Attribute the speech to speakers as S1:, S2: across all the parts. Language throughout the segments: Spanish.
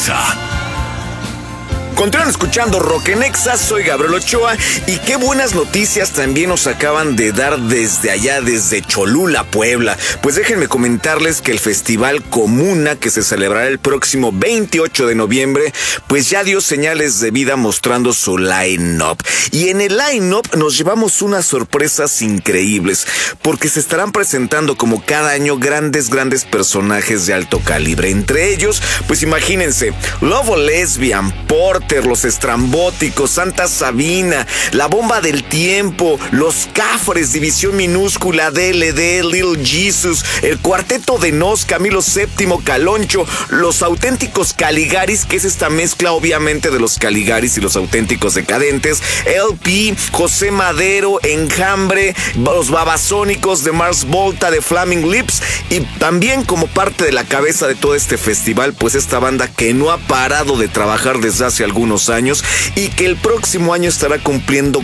S1: Continúan escuchando Rock en Exa, soy Gabriel Ochoa y qué buenas noticias también nos acaban de dar desde allá, desde Cholula, Puebla. Pues déjenme comentarles que el Festival Comuna, que se celebrará el próximo 28 de noviembre, pues ya dio señales de vida mostrando su line-up. Y en el line-up nos llevamos unas sorpresas increíbles, porque se estarán presentando como cada año grandes personajes de alto calibre. Entre ellos, pues imagínense, Lobo Lesbian, Porter, Los Estrambóticos, Santa Sabina, La Bomba del Tiempo, Los Cafres, División Minúscula, DLD, Little Jesus, el Cuarteto de Nos, Camilo VII, Caloncho, Los Auténticos Caligaris, que es esta mezcla obviamente de los Caligaris y los Auténticos Decadentes, LP, José Madero, Enjambre, Los Babasónicos, de Mars Volta, de Flaming Lips, y también como parte de la cabeza de todo este festival, pues esta banda que no ha parado de trabajar desde hace algunos años y que el próximo año estará cumpliendo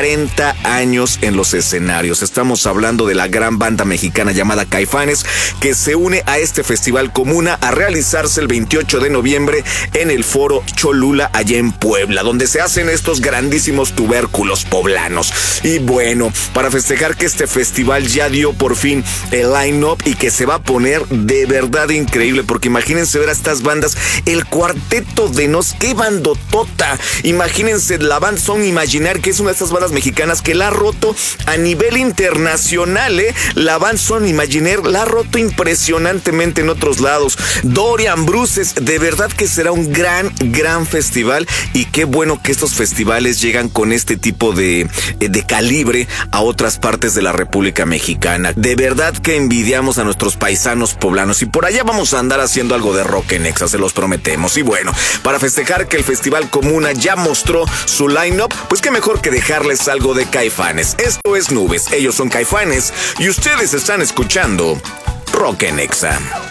S1: 40 años en los escenarios. Estamos hablando de la gran banda mexicana llamada Caifanes, que se une a este Festival Comuna a realizarse el 28 de noviembre en el Foro Cholula, allá en Puebla, donde se hacen estos grandísimos tubérculos poblanos. Y bueno, para festejar que este festival ya dio por fin el line-up y que se va a poner de verdad increíble, porque imagínense ver a estas bandas, el Cuarteto de Nos, qué bandotota. Imagínense, la banda Son Imaginar, que es una de estas bandas mexicanas que la ha roto a nivel internacional, La banda Son Imaginar la ha roto impresionantemente en otros lados. Dorian Bruces, de verdad que será un gran festival, y qué bueno que estos festivales llegan con este tipo de calibre a otras partes de la República Mexicana. De verdad que envidiamos a nuestros paisanos poblanos, y por allá vamos a andar haciendo algo de Rock en Exa, se los prometemos. Y bueno, para festejar que el Festival Comuna ya mostró su line-up, pues qué mejor que dejarles algo de Caifanes. Esto es Nubes, ellos son Caifanes y ustedes están escuchando Rock en Exa.